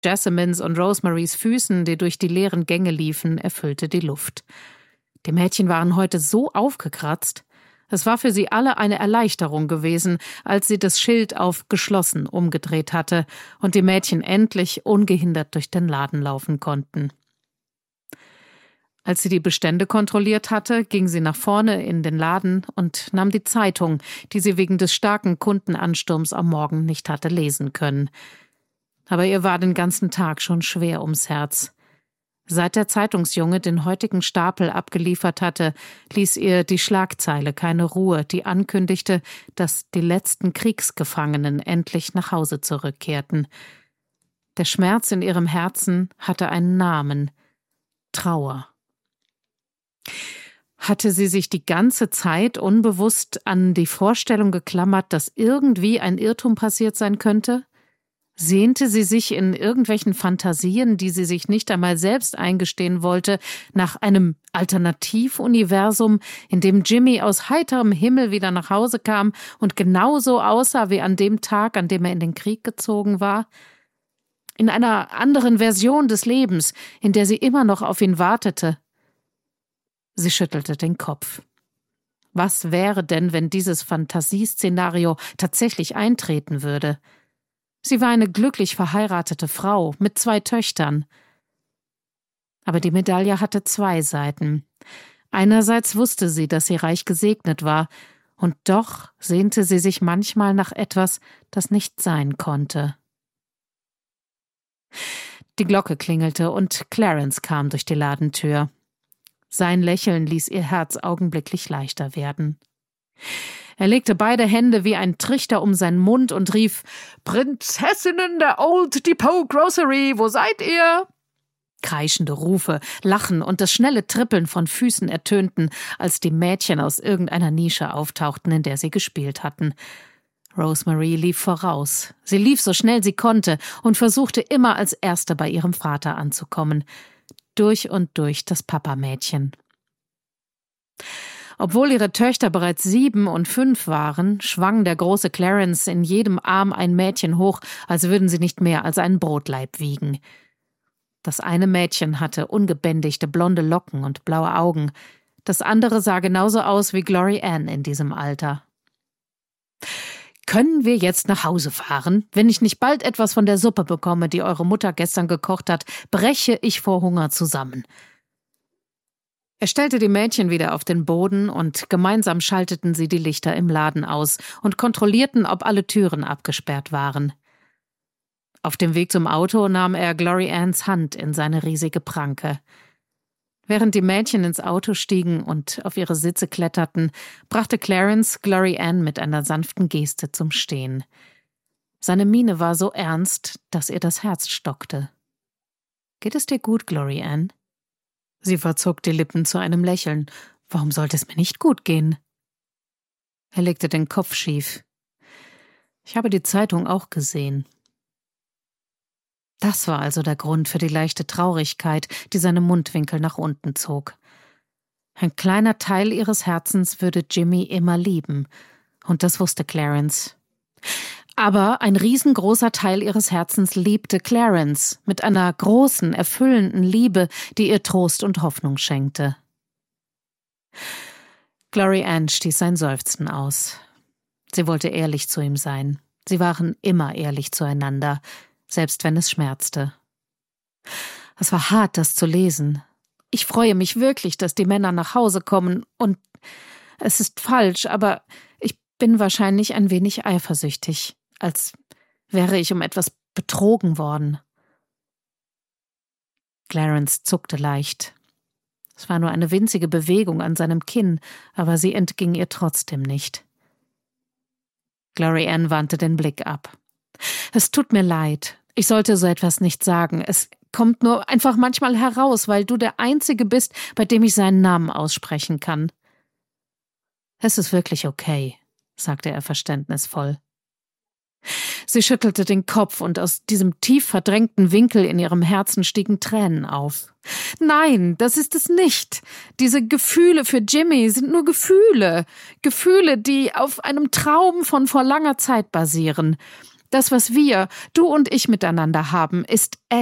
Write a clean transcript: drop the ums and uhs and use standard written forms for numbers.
Jessamines und Rosemarys Füßen, die durch die leeren Gänge liefen, erfüllte die Luft. Die Mädchen waren heute so aufgekratzt. Es war für sie alle eine Erleichterung gewesen, als sie das Schild auf »geschlossen« umgedreht hatte und die Mädchen endlich ungehindert durch den Laden laufen konnten. Als sie die Bestände kontrolliert hatte, ging sie nach vorne in den Laden und nahm die Zeitung, die sie wegen des starken Kundenansturms am Morgen nicht hatte lesen können. Aber ihr war den ganzen Tag schon schwer ums Herz. Seit der Zeitungsjunge den heutigen Stapel abgeliefert hatte, ließ ihr die Schlagzeile keine Ruhe, die ankündigte, dass die letzten Kriegsgefangenen endlich nach Hause zurückkehrten. Der Schmerz in ihrem Herzen hatte einen Namen: Trauer. Hatte sie sich die ganze Zeit unbewusst an die Vorstellung geklammert, dass irgendwie ein Irrtum passiert sein könnte? Sehnte sie sich in irgendwelchen Fantasien, die sie sich nicht einmal selbst eingestehen wollte, nach einem Alternativuniversum, in dem Jimmy aus heiterem Himmel wieder nach Hause kam und genauso aussah wie an dem Tag, an dem er in den Krieg gezogen war? In einer anderen Version des Lebens, in der sie immer noch auf ihn wartete? Sie schüttelte den Kopf. Was wäre denn, wenn dieses Fantasieszenario tatsächlich eintreten würde? Sie war eine glücklich verheiratete Frau mit 2 Töchtern. Aber die Medaille hatte 2 Seiten. Einerseits wusste sie, dass sie reich gesegnet war, und doch sehnte sie sich manchmal nach etwas, das nicht sein konnte. Die Glocke klingelte und Clarence kam durch die Ladentür. Sein Lächeln ließ ihr Herz augenblicklich leichter werden. Er legte beide Hände wie ein Trichter um seinen Mund und rief: »Prinzessinnen der Old Depot Grocery, wo seid ihr?« Kreischende Rufe, Lachen und das schnelle Trippeln von Füßen ertönten, als die Mädchen aus irgendeiner Nische auftauchten, in der sie gespielt hatten. Rosemary lief voraus. Sie lief so schnell sie konnte und versuchte immer als Erste bei ihrem Vater anzukommen. Durch und durch das Papamädchen. Obwohl ihre Töchter bereits 7 und 5 waren, schwang der große Clarence in jedem Arm ein Mädchen hoch, als würden sie nicht mehr als einen Brotlaib wiegen. Das eine Mädchen hatte ungebändigte blonde Locken und blaue Augen. Das andere sah genauso aus wie Glory Ann in diesem Alter. »Können wir jetzt nach Hause fahren? Wenn ich nicht bald etwas von der Suppe bekomme, die eure Mutter gestern gekocht hat, breche ich vor Hunger zusammen.« Er stellte die Mädchen wieder auf den Boden und gemeinsam schalteten sie die Lichter im Laden aus und kontrollierten, ob alle Türen abgesperrt waren. Auf dem Weg zum Auto nahm er Glory Anns Hand in seine riesige Pranke. Während die Mädchen ins Auto stiegen und auf ihre Sitze kletterten, brachte Clarence Glory Ann mit einer sanften Geste zum Stehen. Seine Miene war so ernst, dass ihr das Herz stockte. »Geht es dir gut, Glory Ann?« Sie verzog die Lippen zu einem Lächeln. »Warum sollte es mir nicht gut gehen?« Er legte den Kopf schief. »Ich habe die Zeitung auch gesehen.« Das war also der Grund für die leichte Traurigkeit, die seine Mundwinkel nach unten zog. Ein kleiner Teil ihres Herzens würde Jimmy immer lieben, und das wusste Clarence. Aber ein riesengroßer Teil ihres Herzens liebte Clarence mit einer großen, erfüllenden Liebe, die ihr Trost und Hoffnung schenkte. Glory Ann stieß ein Seufzen aus. Sie wollte ehrlich zu ihm sein. Sie waren immer ehrlich zueinander, selbst wenn es schmerzte. Es war hart, das zu lesen. Ich freue mich wirklich, dass die Männer nach Hause kommen, und es ist falsch, aber ich bin wahrscheinlich ein wenig eifersüchtig, als wäre ich um etwas betrogen worden. Clarence zuckte leicht. Es war nur eine winzige Bewegung an seinem Kinn, aber sie entging ihr trotzdem nicht. Glory Ann wandte den Blick ab. »Es tut mir leid. Ich sollte so etwas nicht sagen. Es kommt nur einfach manchmal heraus, weil du der Einzige bist, bei dem ich seinen Namen aussprechen kann.« »Es ist wirklich okay«, sagte er verständnisvoll. Sie schüttelte den Kopf, und aus diesem tief verdrängten Winkel in ihrem Herzen stiegen Tränen auf. »Nein, das ist es nicht. Diese Gefühle für Jimmy sind nur Gefühle. Gefühle, die auf einem Traum von vor langer Zeit basieren. Das, was du und ich miteinander haben, ist